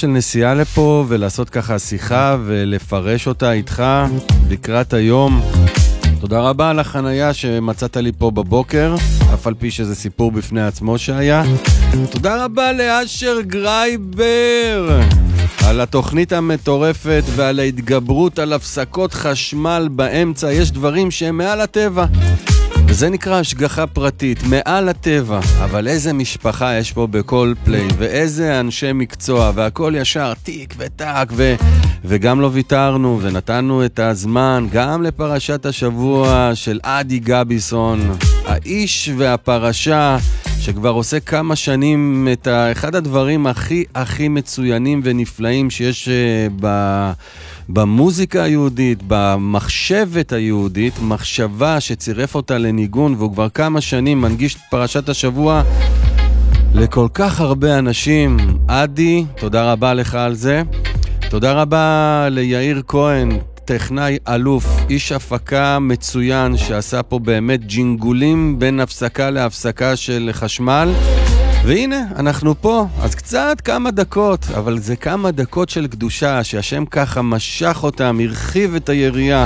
של נסיעה לפה ולעשות ככה שיחה ולפרש אותה איתך לקראת היום. תודה רבה על החנייה שמצאת לי פה בבוקר, אף על פי שזה סיפור בפני עצמו שהיה. תודה רבה לאשר גרייבר על התוכנית המטורפת ועל ההתגברות על הפסקות חשמל באמצע. יש דברים שהם מעל הטבע, וזה נקרא השגחה פרטית, מעל הטבע. אבל איזה משפחה יש פה בכל פליי, ואיזה אנשי מקצוע, והכל ישר טיק וטק, וגם לא ויתרנו, ונתנו את הזמן גם לפרשת השבוע של אדי גביסון, האיש והפרשה, שכבר עושה כמה שנים את אחד הדברים הכי מצוינים ונפלאים שיש במוזיקה היהודית, במחשבת היהודית, מחשבה שצירף אותה לניגון, והוא כבר כמה שנים מנגיש את פרשת השבוע לכל כך הרבה אנשים. אדי, תודה רבה לך על זה. תודה רבה ליאיר כהן, טכנאי אלוף, איש הפקה מצוין שעשה פה באמת ג'ינגולים בין הפסקה להפסקה של חשמל. והנה, אנחנו פה, אז קצת כמה דקות, אבל זה כמה דקות של קדושה, שהשם ככה משך אותם, הרחיב את היריעה.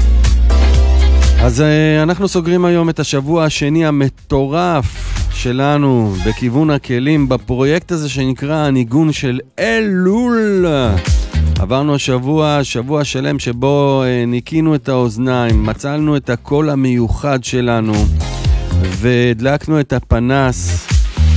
אז אנחנו סוגרים היום את השבוע השני המטורף שלנו בכיוון הכלים, בפרויקט הזה שנקרא הניגון של אלול. עברנו שבוע שלם שבו ניקינו את האוזניים, מצאנו את הקול המיוחד שלנו, והדלקנו את הפנס,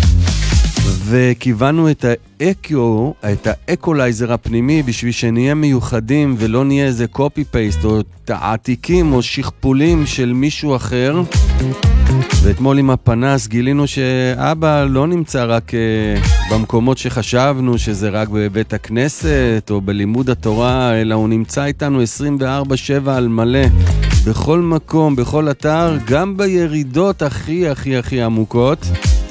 וכיוונו את האקולייזר הפנימי בשביל שנהיה מיוחדים ולא נהיה איזה קופי פייסט או תעתיקים או שכפולים של מישהו אחר. ואתמול עם הפנס גילינו שאבא לא נמצא רק במקומות שחשבנו שזה רק בבית הכנסת או בלימוד התורה, אלא הוא נמצא איתנו 24/7 על מלא, בכל מקום, בכל אתר, גם בירידות הכי עמוקות.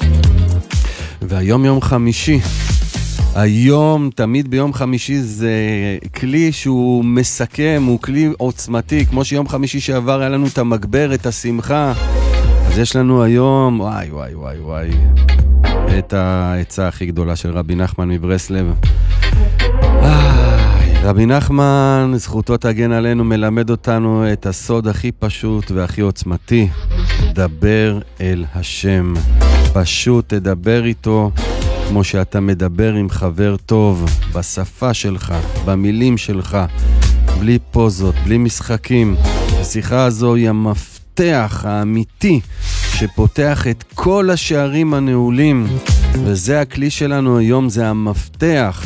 והיום יום חמישי. היום, תמיד ביום חמישי זה כלי שהוא מסכם, הוא כלי עוצמתי, כמו שיום חמישי שעבר היה לנו את המגבר, את השמחה. אז יש לנו היום, וואי, את העצה הכי גדולה של רבי נחמן מברסלב. רבי נחמן, זכותו תגן עלינו, מלמד אותנו את הסוד הכי פשוט והכי עוצמתי. דבר אל השם. פשוט תדבר איתו כמו שאתה מדבר עם חבר טוב, בשפה שלך, במילים שלך, בלי פוזות, בלי משחקים. השיחה הזו היא המפתח האמיתי שפותח את כל השערים הנעולים, וזה הכלי שלנו היום, זה המפתח.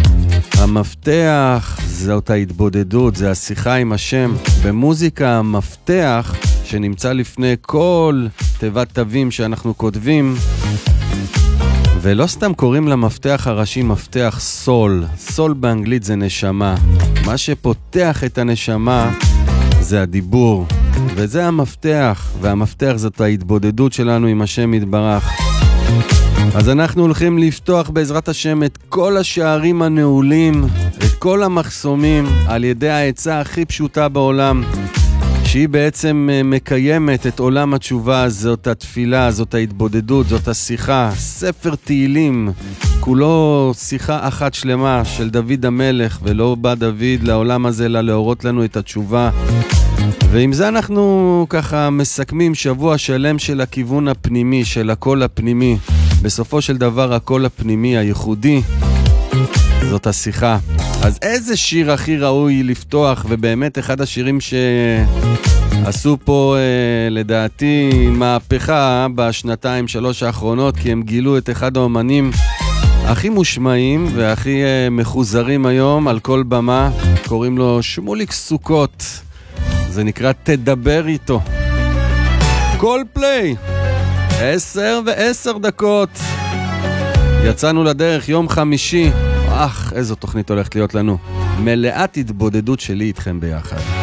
המפתח זאת ההתבודדות, זה השיחה עם השם. במוזיקה המפתח שנמצא לפני כל תיבת תווים שאנחנו כותבים, ולא סתם קוראים למפתח הראשי מפתח סול. סול באנגלית זה נשמה. מה שפותח את הנשמה זה הדיבור, וזה המפתח, והמפתח זאת ההתבודדות שלנו עם השם יתברך. אז אנחנו הולכים לפתוח בעזרת השם את כל השערים הנעולים, את כל המחסומים, על ידי העצה הכי פשוטה בעולם, שהיא בעצם מקיימת את עולם התשובה. זאת התפילה, זאת ההתבודדות, זאת השיחה. ספר תהילים, כולו שיחה אחת שלמה של דוד המלך, ולא בא דוד לעולם הזה אלא להורות לנו את התשובה. ועם זה אנחנו ככה מסכמים שבוע שלם של הכיוון הפנימי, של הקול הפנימי. בסופו של דבר הקול הפנימי הייחודי זאת השיחה. אז איזה שיר הכי ראוי לפתוח, ובאמת אחד השירים שעשו פה לדעתי מהפכה בשנתיים שלוש האחרונות, כי הם גילו את אחד האומנים הכי מושמעים והכי מחוזרים היום על כל במה, קוראים לו שמוליק סוכות. זה נקרא תדבר איתו. כל פליי 10:10. יצאנו לדרך יום חמישי. איזו תוכנית הולכת להיות לנו, מלאת התבודדות שלי איתכם ביחד.